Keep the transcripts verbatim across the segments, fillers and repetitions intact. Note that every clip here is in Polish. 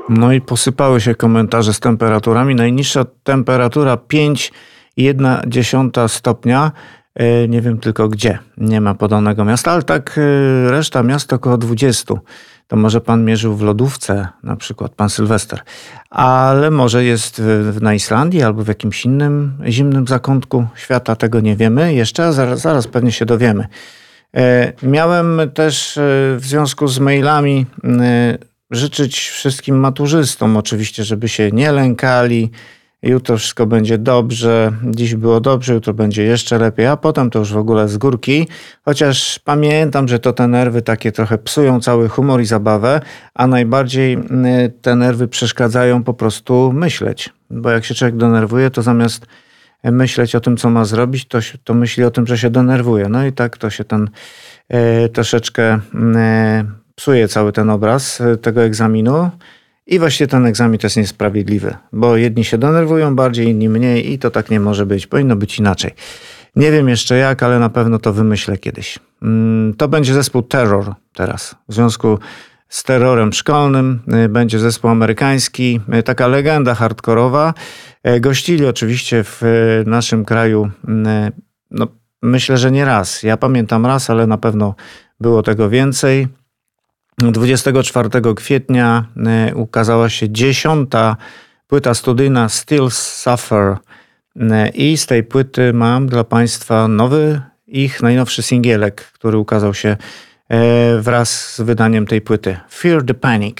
No i posypały się komentarze z temperaturami. Najniższa temperatura pięć przecinek jedna stopnia. Nie wiem tylko gdzie. Nie ma podanego miasta, ale tak reszta miasta około dwadzieścia. To może pan mierzył w lodówce, na przykład pan Sylwester. Ale może jest na Islandii albo w jakimś innym zimnym zakątku świata. Tego nie wiemy jeszcze, a zaraz, zaraz pewnie się dowiemy. Miałem też w związku z mailami życzyć wszystkim maturzystom oczywiście, żeby się nie lękali. Jutro wszystko będzie dobrze, dziś było dobrze, jutro będzie jeszcze lepiej, a potem to już w ogóle z górki. Chociaż pamiętam, że to te nerwy takie trochę psują cały humor i zabawę, a najbardziej te nerwy przeszkadzają po prostu myśleć. Bo jak się człowiek denerwuje, to zamiast myśleć o tym, co ma zrobić, to, to myśli o tym, że się denerwuje. No i tak to się ten e, troszeczkę e, psuje cały ten obraz tego egzaminu. I właśnie ten egzamin to jest niesprawiedliwy, bo jedni się denerwują bardziej, inni mniej i to tak nie może być. Powinno być inaczej. Nie wiem jeszcze jak, ale na pewno to wymyślę kiedyś. To będzie zespół Terror teraz. W związku z terrorem szkolnym będzie zespół amerykański, taka legenda hardkorowa. Gościli oczywiście w naszym kraju, no myślę, że nie raz. Ja pamiętam raz, ale na pewno było tego więcej. dwudziestego czwartego kwietnia ukazała się dziesiąta płyta studyjna Still Suffer i z tej płyty mam dla Państwa nowy, ich najnowszy singielek, który ukazał się wraz z wydaniem tej płyty. Fear the Panic.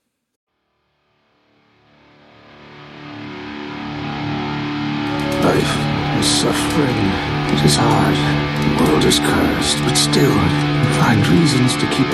Life is suffering, it is hard, the world is cursed, but still you find reasons to keep